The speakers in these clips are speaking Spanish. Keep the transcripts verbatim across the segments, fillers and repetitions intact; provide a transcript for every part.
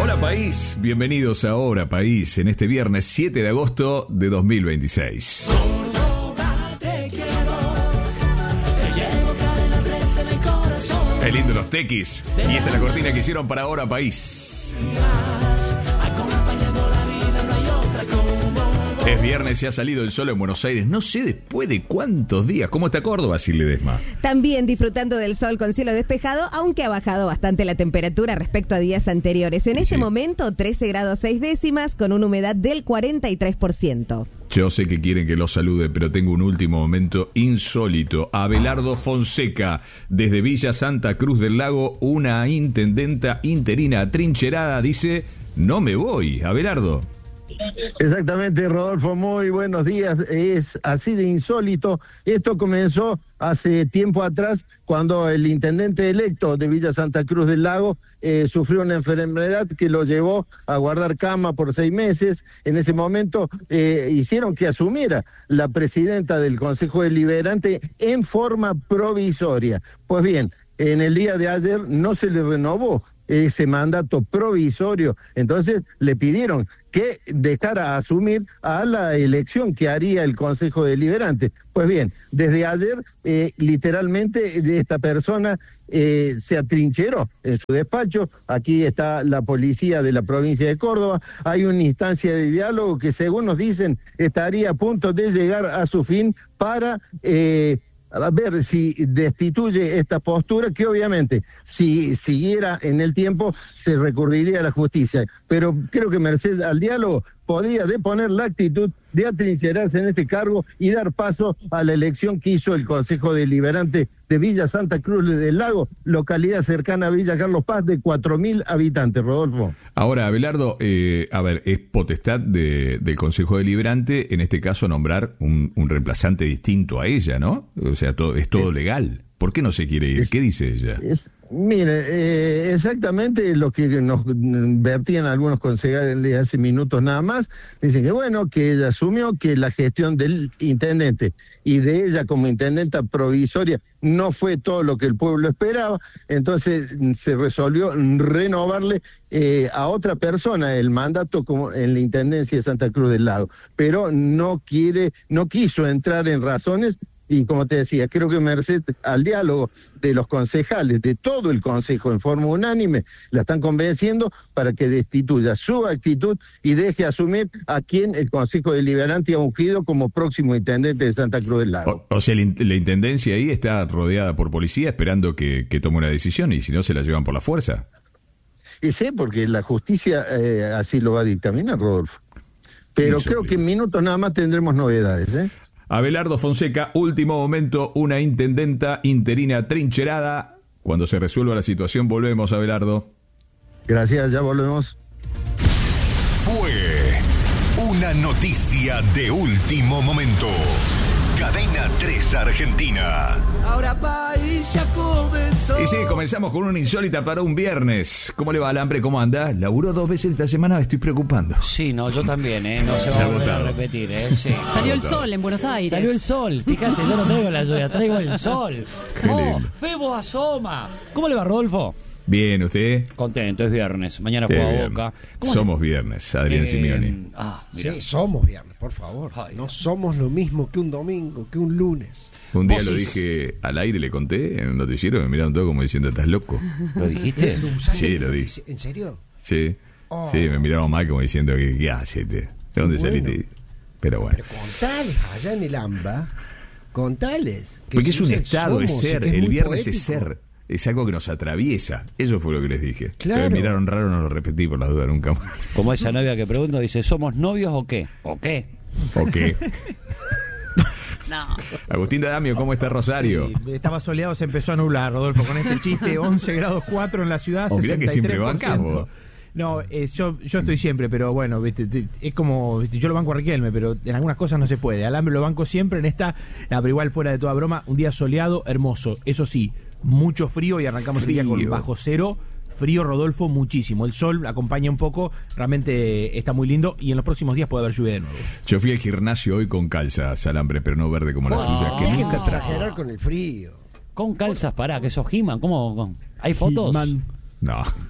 Hola país, bienvenidos a Hora País en este viernes siete de agosto de dos mil veintiséis. Qué lindo los tequis. Y esta es la cortina que hicieron para Hora País. Es viernes y ha salido el sol en Buenos Aires. No sé después de cuántos días. ¿Cómo está Córdoba, Silvia Ledesma? También disfrutando del sol con cielo despejado, aunque ha bajado bastante la temperatura respecto a días anteriores. En este sí. momento, trece grados seis décimas con una humedad del cuarenta y tres por ciento. Yo sé que quieren que los salude, pero tengo un último momento insólito. Abelardo Fonseca, desde Villa Santa Cruz del Lago, una intendenta interina atrincherada, dice: no me voy. Abelardo. Exactamente, Rodolfo, muy buenos días. Es así de insólito. Esto comenzó hace tiempo atrás, cuando el intendente electo de Villa Santa Cruz del Lago eh, sufrió una enfermedad que lo llevó a guardar cama por seis meses. En ese momento eh, hicieron que asumiera la presidenta del Consejo Deliberante en forma provisoria. Pues bien, en el día de ayer no se le renovó ese mandato provisorio, entonces le pidieron que dejara asumir a la elección que haría el Consejo Deliberante. Pues bien, desde ayer eh, literalmente esta persona eh, se atrincheró en su despacho. Aquí está la policía de la provincia de Córdoba. Hay una instancia de diálogo que, según nos dicen, estaría a punto de llegar a su fin para Eh, a ver si destituye esta postura, que obviamente si siguiera en el tiempo se recurriría a la justicia, pero creo que merced al diálogo podría deponer la actitud de atrincherarse en este cargo y dar paso a la elección que hizo el Consejo Deliberante de Villa Santa Cruz del Lago, localidad cercana a Villa Carlos Paz, de cuatro mil habitantes, Rodolfo. Ahora, Abelardo, eh, a ver, es potestad de, del Consejo Deliberante, en este caso, nombrar un, un reemplazante distinto a ella, ¿no? O sea, todo, es todo es, legal. ¿Por qué no se quiere ir? Es, ¿Qué dice ella? Es, mire, eh, exactamente lo que nos vertían algunos concejales hace minutos nada más. Dicen que bueno, que ella asumió que la gestión del intendente y de ella como intendenta provisoria no fue todo lo que el pueblo esperaba, entonces se resolvió renovarle eh, a otra persona el mandato como en la intendencia de Santa Cruz del Lago, pero no quiere, no quiso entrar en razones. Y como te decía, creo que merced al diálogo de los concejales, de todo el consejo en forma unánime, la están convenciendo para que destituya su actitud y deje asumir a quien el Consejo Deliberante ha ungido como próximo intendente de Santa Cruz del Lago. O, o sea, la intendencia ahí está rodeada por policía esperando que, que tome una decisión, y si no se la llevan por la fuerza. Y sé, porque la justicia eh, así lo va a dictaminar, Rodolfo. Pero creo que en minutos nada más tendremos novedades, ¿eh? Abelardo Fonseca, último momento, una intendenta interina trincherada. Cuando se resuelva la situación volvemos, Abelardo. Gracias, ya volvemos. Fue una noticia de último momento. Cadena tres Argentina. Ahora país ya comenzó. Y sí, comenzamos con una insólita para un viernes. ¿Cómo le va, Alambre? ¿Cómo anda? Laburó dos veces esta semana, me estoy preocupando. Sí, no, yo también, ¿eh? No se va a volver a repetir, ¿eh? Sí. Salió el sol en Buenos Aires. Salió el sol. Fíjate, yo no traigo la lluvia, traigo el sol. Qué ¡Oh, lindo. Febo asoma! ¿Cómo le va, Rodolfo? Bien, ¿usted? Contento, es viernes. Mañana juega bien. Boca. Somos viernes, Adrián Eh, Simeoni. Ah, mira. Sí, somos viernes, por favor. Ay, no somos lo mismo que un domingo, que un lunes. Un día Vos lo sos- dije al aire, le conté en un noticiero, me miraron todo como diciendo, ¿estás loco? ¿Lo dijiste? Sí, lo dije. ¿En serio? Sí, Oh. sí, me miraron mal como diciendo, ¿qué, qué haces? ¿De dónde Bueno. saliste? Pero bueno. Pero contales allá en el AMBA, contales. que Porque es se un usa el estado de somos y ser, que es el muy viernes es poético. ser, es algo que nos atraviesa. Eso fue lo que les dije. Claro. Que me miraron raro, no lo repetí por la duda nunca más. Como esa novia que pregunta, dice, ¿somos novios o qué? ¿O qué? ¿O qué? No. Agustín D'Adamio, ¿cómo está Rosario? Sí, estaba soleado, se empezó a nublar, Rodolfo, con este chiste. Once grados cuatro en la ciudad, Oh, mirá que sesenta y tres por siempre ciento. bancamos. No, eh, yo, yo estoy siempre, pero bueno, viste, te- es como, viste, yo lo banco a Riquelme, pero en algunas cosas no se puede. Alambre lo banco siempre, en esta, ah, pero igual fuera de toda broma, un día soleado, hermoso. Eso sí, mucho frío y arrancamos el día con Frío. bajo cero. Frío, Rodolfo, muchísimo. El sol acompaña un poco, realmente está muy lindo y en los próximos días puede haber lluvia de nuevo. Yo fui al gimnasio hoy con calzas, Alambre, pero no verde como la suya, que Dejen de nunca trajo. exagerar con el frío. Con calzas, pará, que sos He-Man. ¿Cómo? ¿Hay fotos? He-Man. No.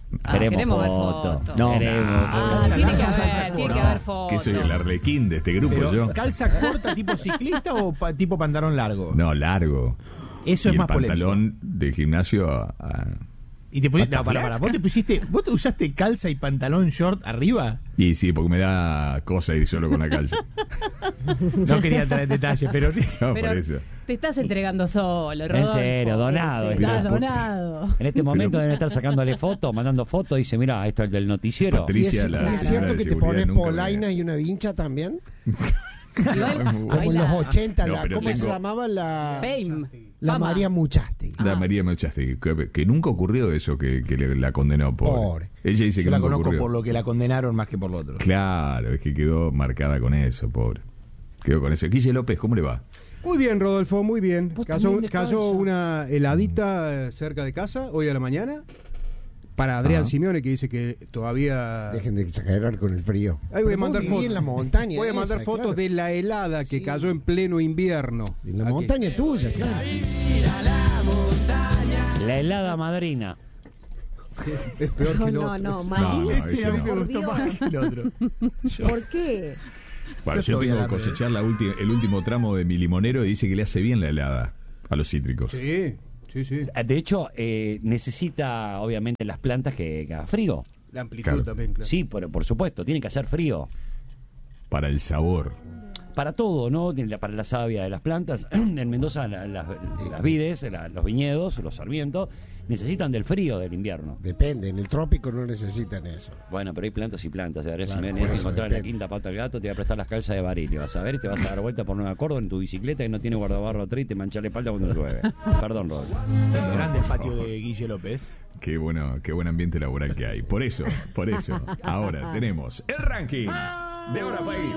Ah, Queremos queremos ver foto. fotos. No. Queremos Ah, foto. tiene que haber, tiene que haber fotos. Que soy el arlequín de este grupo Pero, yo. ¿calza corta tipo ciclista o pa- tipo pantalón largo? No, largo. Eso y es el más polémico. pantalón de gimnasio a- a- Y te pusiste, ¿Pata no, para, para, vos te pusiste, vos te usaste calza y pantalón short arriba. Y sí, porque me da cosa ir solo con la calza. No quería entrar en detalle, pero No, Pero por eso. te estás entregando solo, En Rodolfo. serio, donado. Estás Pero- donado. En este momento deben estar sacándole fotos, mandando fotos. Dice, mira, esto es el del noticiero. Patricia, ¿Y es, la y es señora cierto de que te seguridad, pones nunca me- polainas y una vincha también? Igual, No, es muy bueno. Como en baila los ochenta, No, la, pero ¿cómo se tengo- llamaba? La, Fame. la Fama. María Muchasti. La María Melchastegui, que, que nunca ocurrió eso que, que le- la condenó, pobre. Pobre. Ella dice yo que la nunca conozco ocurrió. por lo que la condenaron más que por lo otro. Claro, es que quedó marcada con eso, pobre. Quedó con eso. Guille López, ¿cómo le va? Muy bien, Rodolfo, muy bien. Vos Cayó, también de cayó calza. una heladita eh, cerca de casa hoy a la mañana. Para Adrián Ajá. Simeone, que dice que todavía... Dejen de exagerar con el frío. Ahí voy a Pero vos mandar viví fotos. en la montaña. Voy a esa, mandar fotos claro. de la helada que Sí. cayó en pleno invierno. En la Aquí. montaña tuya, claro. La helada madrina. Es peor No, que lo no, otro. no, No, malísimo, ese no. por Me gustó Dios. más que el otro. ¿Por qué? Bueno, Yo yo te voy tengo a que dar de- cosechar la ulti- el último tramo de mi limonero y dice que le hace bien la helada a los cítricos. Sí, sí, sí. De hecho, eh, necesita, obviamente, las plantas que, que haga frío. La amplitud Claro. también, claro. Sí, por, por supuesto, tiene que hacer frío. Para el sabor. Para todo, ¿no? Tiene la- Para la savia de las plantas. En Mendoza, la- la- las vides, la- los viñedos, los sarmientos, necesitan del frío del invierno. Depende, en el trópico no necesitan eso. Bueno, pero hay plantas y plantas. A ver, Claro, si me por vienes a eso encontrar en la depende. quinta pata del gato, te voy a prestar las calzas de Barili. Vas a ver y te vas a dar vuelta por Nueva Córdoba en tu bicicleta que no tiene guardabarro atrás y te mancha la espalda cuando llueve. Perdón, Rodolfo. Grande el patio de Guille López. Qué bueno, qué buen ambiente laboral que hay. Por eso, por eso. Ahora tenemos el ranking de Ahora País.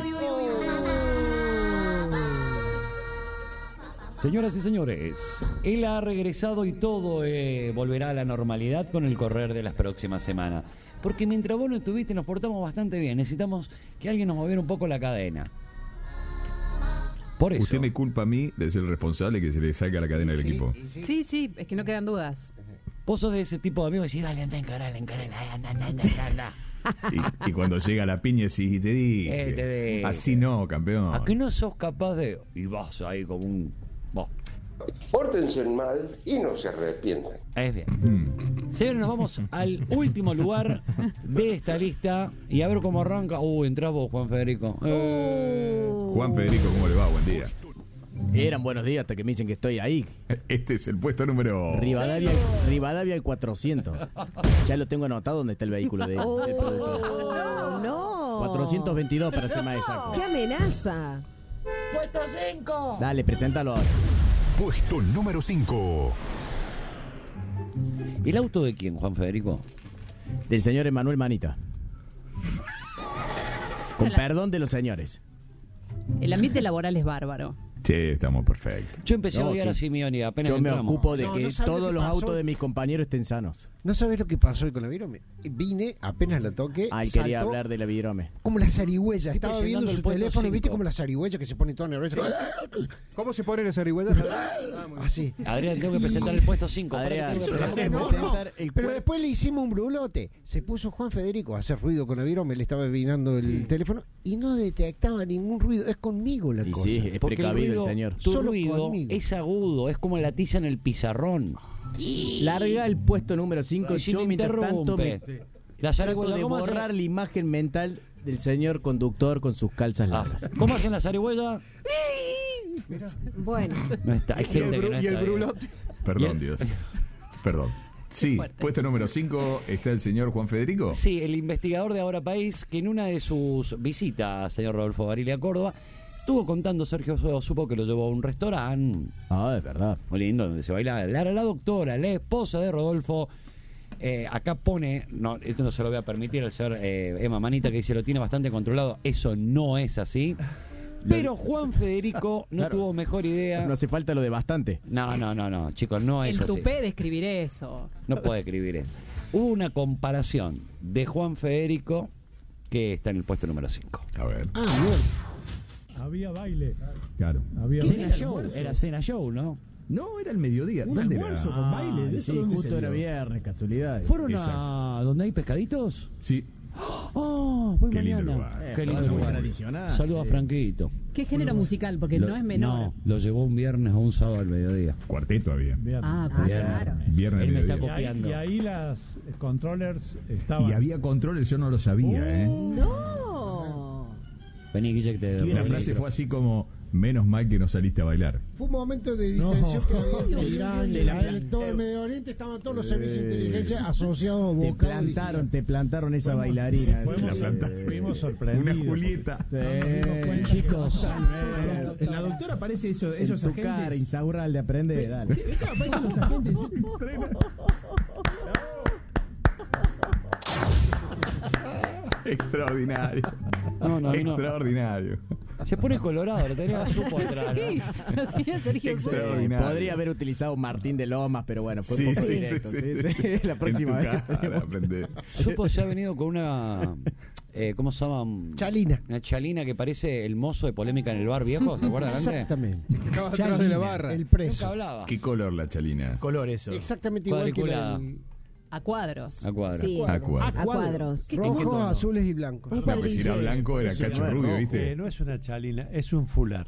Señoras y señores, él ha regresado y todo eh, volverá a la normalidad con el correr de las próximas semanas. Porque mientras vos no estuviste nos portamos bastante bien. Necesitamos que alguien nos moviera un poco la cadena. Por eso. Usted me culpa a mí de ser el responsable que se le salga la cadena del Sí, equipo. y sí. Sí, sí, es que no quedan dudas. Vos sos de ese tipo de amigos que decís, dale, anda, encarala, encarala, anda, anda, anda, anda. Y, y cuando llega la piña, sí, te dije. Eh, te dije. Así no, campeón. ¿A qué no sos capaz de...? Y vas ahí como un... Vos. Pórtense mal y no se arrepientan. Es bien. Mm. Señores, nos vamos al último lugar de esta lista. Y a ver cómo arranca. Uh, entrás vos, Juan Federico. Eh, Juan Federico, ¿cómo le va? Buen día. Eran buenos días hasta que me dicen que estoy ahí. Este es el puesto número... Rivadavia, Rivadavia el cuatrocientos. Ya lo tengo anotado donde está el vehículo de, del productor. Oh, no. cuatrocientos veintidós para ser más exacto. ¡Qué amenaza! ¡Puesto cinco! Dale, preséntalo ahora. Puesto número cinco. ¿El auto de quién, Juan Federico? Del señor Emanuel Manita. Con perdón de los señores. El ambiente laboral es bárbaro. Sí, estamos perfectos. Yo empecé No, a odiar que- a Simeone apenas Yo me entramos. ocupo de No, que no sabe lo todos que los pasó. autos de mis compañeros estén sanos. ¿No sabes lo que pasó hoy con la virome? Vine, apenas la toqué, Ah, él quería saltó hablar de la virome. como la zarigüeya. Tipo Estaba llegando viendo al su puesto teléfono y viste cinco. como la zarigüeya que se pone toda nerviosa. ¿Cómo se ponen esas zarigüeyas? Así. Adrián, tengo que presentar el puesto cinco. Adrián, Tengo que pero presentar- no, No, no, presentar el pero cue- después le hicimos un brulote. Se puso Juan Federico a hacer ruido con la virome, le estaba vinando el teléfono y no detectaba ningún ruido. Es conmigo la Y cosa. sí, es Porque el precavido el ruido, señor. tu Solo ruido conmigo. es agudo, es como la tiza en el pizarrón. Larga el puesto número cinco. Y si Yo, me mientras tanto, me interrumpe. La trato zarigüeya, de ¿cómo hace? borrar la imagen mental del señor conductor con sus calzas Ah, largas. ¿Cómo hacen la zarigüeya? Bueno, No está, hay Y el, gente que bru- no y el está bien. brulote. Perdón, Y Dios. Perdón. Sí, fuerte. puesto número cinco está el señor Juan Federico. Sí, el investigador de Ahora País, que en una de sus visitas, señor Rodolfo Barili a Córdoba, estuvo contando, Sergio Su- supo que lo llevó a un restaurante Ah, es verdad. muy lindo, donde se baila la, la doctora, la esposa de Rodolfo. Eh, acá pone, no, esto no se lo voy a permitir al señor eh, Emma Manita, que dice lo tiene bastante controlado. Eso no es así. Pero Juan Federico no Claro. tuvo mejor idea. No hace falta lo de bastante. No, no, no, no, chicos, no es El así. tupé de escribir eso. No puede escribir eso. Hubo una comparación de Juan Federico que está en el puesto número cinco. A ver. Ah, bien. Había baile. Claro. Había Cena show, era cena show, ¿no? No, era el mediodía. Un ¿Dónde almuerzo era? con baile. ¿De eso sí, dónde justo salió? era viernes, casualidad. ¿Fueron Exacto. a donde hay pescaditos? Sí. ¡Oh! Voy Qué lindo mañana. lugar. Eh, Qué lindo muy lugar. tradicional. Saludos Sí. a Franquito. ¿Qué género musical? Porque Lo- no es menor. No, lo llevó un viernes a un sábado al mediodía. Cuarteto había. Ah, Ah, Viernes. claro. Viernes Él me está mediodía. Y ahí, copiando. y ahí las controllers estaban. Y había controles, yo no lo sabía, ¿eh? No. Vení, Guille, que te Y la frase fue así como, menos mal que no saliste a bailar. Fue un momento de No. distensión que había entre Irán, Le Israel, todo el Medio Oriente, estaban todos los servicios de inteligencia asociados a Te Bocado. plantaron, te plantaron esa bailarina. Fuimos, La planta. fuimos sorprendidos. Una Julieta. Sí. No nos dimos cuenta Chicos. En la doctora aparece eso, En esos tu agentes. cara, Insaurral, de aprende, dale. ¿Viste? Aparecen los agentes. Extraordinario. No, no, no. Extraordinario. Se pone colorado, lo tenía supo atrás. Sí, ¿no? lo tenía Sergio Supo. Extraordinario. Podría haber utilizado Martín de Lomas, pero bueno, fue Sí, un poco sí, directo. sí, sí, sí. sí. La próxima En tu vez. cara, aprende. Supo se ha venido con una. Eh, ¿Cómo se llama? Chalina. Una chalina que parece el mozo de Polémica en el bar viejo, ¿te acuerdas antes? Exactamente. Estaba atrás de la barra. El Nunca preso. hablaba. ¿Qué color la chalina? Color eso. Exactamente igual que la Cuadriculada. del- A cuadros. A cuadra. Sí. A cuadros. A cuadros. rojos, azules y blancos. No, pues si era blanco era cacho rubio, Eh, ¿viste? no es una chalina, es un fular.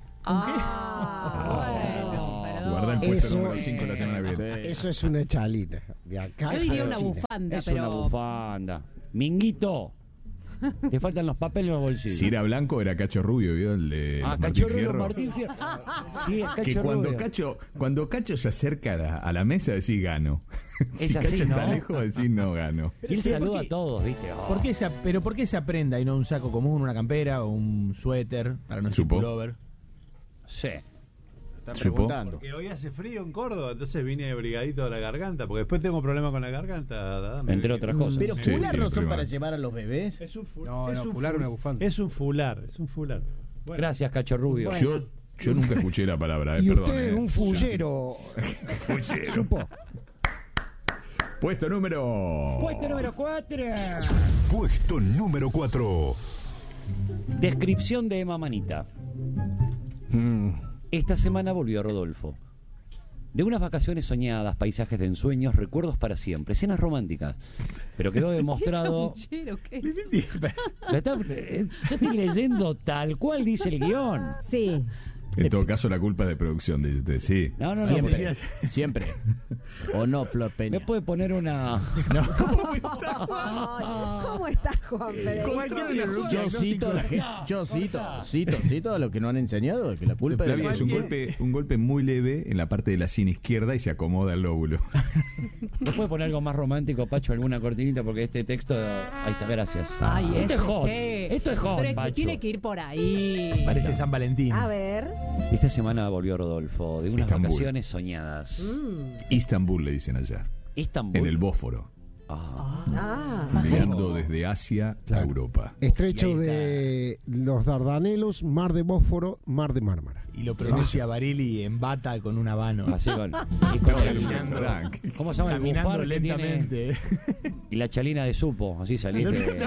Ah, bueno, perdón. Guarda el puesto Eso- número cinco la semana que viene. Eso es una chalina. De acá Yo a diría la una China. bufanda, Es pero. una bufanda. Minguito. Te faltan los papeles en los bolsillos. Si era blanco era cacho rubio, ¿vio? El de Ah, los Cacho Martín Rubio, Fierro. Martín Fierro. Sí, es Que Cacho cuando Rubio. Cacho, cuando Cacho se acerca a la, a la mesa decís gano. Es si así, Cacho está ¿no? lejos decís no gano. Y él Sí, saluda porque- a todos, ¿viste? Oh. ¿Por qué esa, pero ¿por qué esa prenda y no un saco común, una campera o un suéter para no decir Supo. pullover? Sí. Están Supo. preguntando. Porque hoy hace frío en Córdoba, entonces vine abrigadito de la garganta, porque después tengo problemas con la garganta. dame. Entre otras cosas. Pero Sí, fular tiene no son problema. para llevar a los bebés. Es un, fu- No, es no, un fular fu- una bufanda. Es un fular, es un fular. Bueno, Gracias, Cacho Rubio. Yo, yo nunca escuché la palabra, eh, Y perdón. usted es eh. un fullero. Fullero. Supo. Puesto número. Puesto número cuatro. Puesto número cuatro. Descripción de Emma Manita. Mm. Esta semana volvió Rodolfo. De unas vacaciones soñadas, paisajes de ensueños, recuerdos para siempre, escenas románticas. Pero quedó demostrado. ¿Qué chamullero? ¿Qué? La está- eh, yo estoy leyendo tal cual dice el guión. Sí. En todo caso, la culpa es de producción, dice usted. Sí. No, no, no. Siempre. Siempre. ¿O no, Flor Peña? Me puede poner una. Ay, ¿Cómo estás, Juan Federico? Yo cito, a la gente- yo cito, cito, cito a lo que no han enseñado, que la culpa es de Flavia, la es un golpe, un golpe muy leve en la parte de la sien izquierda y se acomoda el lóbulo. ¿No puede poner algo más romántico, Pacho? ¿Alguna cortinita? Porque este texto. Ahí está, gracias. Ay, Esto es ese hot. sí. Esto es hot, Pero es que Pacho. tiene que ir por ahí. Parece San Valentín. A ver. Esta semana volvió Rodolfo de unas Estambul. vacaciones soñadas. Mm. Istambul le dicen allá. Estambul. En el Bósforo. Ah. Ah. Mirando desde Asia a Europa. Estrecho de los Dardanelos, Mar de Bósforo, Mar de Mármara. Y lo pronuncia Barili en bata con un habano. Así con, y con el- Caminando. ¿Cómo se llama el Caminando bufar que tiene? lentamente. Y la chalina de supo, así saliste.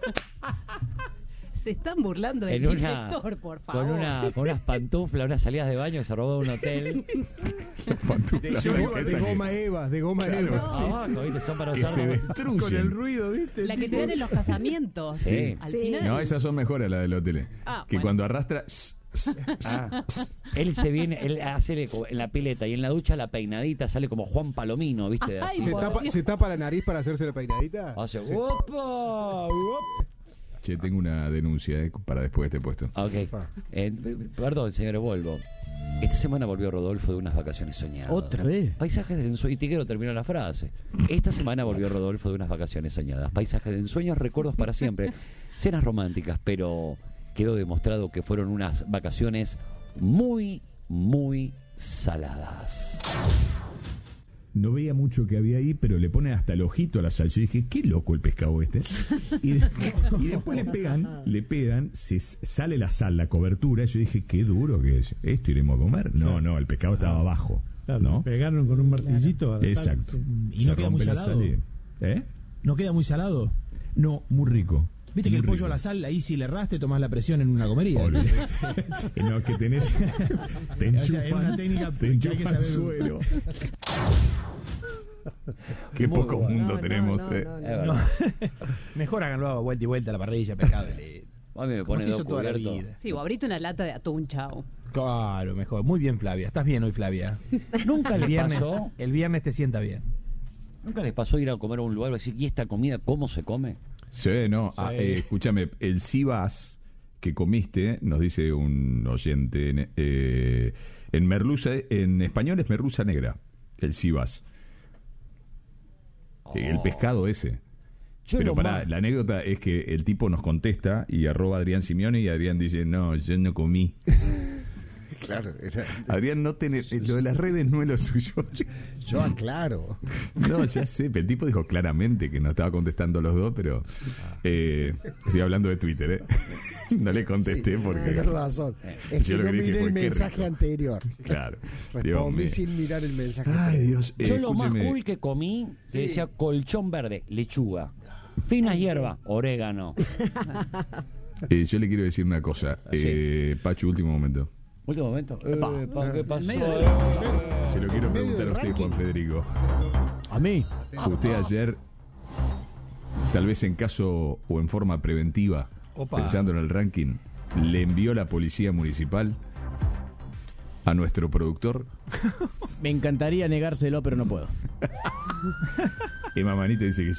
Se están burlando del En una, director, por favor. con, una, con unas pantuflas, unas salidas de baño que se robó de un hotel. Pantuflas De, blancas de esas que- goma Eva, de goma Eva. Abajo, ¿viste? Son para que se usarlo. destruyen. Con el ruido, ¿viste? La que te dan en los casamientos. Sí. Al Sí. final. No, esas son mejores las de los hoteles. Ah, que bueno. cuando arrastra. Ah. Él se viene, él hace en la pileta y en la ducha la peinadita sale como Juan Palomino, ¿viste? Ay, ¿Se por tapa, Dios. ¿Se tapa la nariz para hacerse la peinadita? Hace Sí. ¡opa! ¡op! Che, tengo una denuncia eh, para después de este puesto. Ah, ok. Eh, perdón, señor, vuelvo. Esta semana volvió Rodolfo de unas vacaciones soñadas. ¿Otra vez? Paisajes de ensueños. Y Tiguero terminó la frase. Esta semana volvió Rodolfo de unas vacaciones soñadas. Paisajes de ensueños, recuerdos para siempre. Cenas románticas, pero quedó demostrado que fueron unas vacaciones muy, muy saladas. No veía mucho que había ahí, pero le ponen hasta el ojito a la salsa. Y dije, qué loco el pescado este. Y, de- y después le pegan, le pegan, se s- sale la sal, la cobertura. Y yo dije, qué duro que es. ¿Esto iremos a comer? No, no, el pescado estaba abajo. claro, ¿No? pegaron con un martillito. a la Exacto. sal. ¿Y Se no queda muy rompe la salado? sal y- ¿Eh? ¿No queda muy salado? No, muy rico. Viste que el Muy pollo rico. a la sal, ahí si le erraste, tomás la presión en una comería. No, que tenés. Te O sea, es enchufan, una técnica te que hay que enchufan saber. suelo. Qué Muy poco bueno. mundo No, no, tenemos. no, eh. no, no. Es verdad. Mejor háganlo vuelta y vuelta a la parrilla, pescado. le- A mí me Como pone se hizo dos toda la cubiertos. vida. Sí, o abrite una lata de atún, chao. Claro, mejor. Muy bien, Flavia. Estás bien hoy, Flavia. Nunca El les viernes, pasó, el viernes te sienta bien. nunca les pasó ir a comer a un lugar y decir, ¿y esta comida cómo se come? Sí, no. Sí. Ah, eh, escúchame, el Sivas que comiste, nos dice un oyente, en, eh, en merluza, en español es merluza negra, el Sivas. El pescado ese. Yo Pero lo pará, más- la anécdota es que el tipo nos contesta y arroba a Adrián Simeone y Adrián dice, no, yo no comí. Claro, era- Adrián no tiene, lo de las redes no es lo suyo. yo aclaro. No, ya sé, pero el tipo dijo claramente que no estaba contestando los dos, pero eh, estoy hablando de Twitter, ¿eh? No le contesté Sí, porque... tenés razón. Es Yo que lo no que dije miré fue, el qué mensaje rico. anterior. Claro. Dios Respondí mío. sin mirar el mensaje Ay, anterior. Dios. eh, Yo lo más escúcheme. cool que comí, que Sí. decía colchón verde, lechuga, fina hierba, orégano. Eh, yo le quiero decir una cosa. Eh, Pachu, último momento. Último momento. Epa. Epa, ¿qué pasó? medio de- Se lo quiero En medio preguntar a del usted, ranking. Juan Federico. A mí. Usted ayer, tal vez en caso o en forma preventiva, Opa. pensando en el ranking, le envió la policía municipal a nuestro productor. Me encantaría negárselo, pero no puedo. Emma Manita dice que